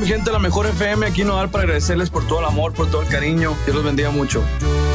mi gente de la Mejor FM, aquí Nodal para agradecerles por todo el amor, por todo el cariño. Dios los bendiga mucho.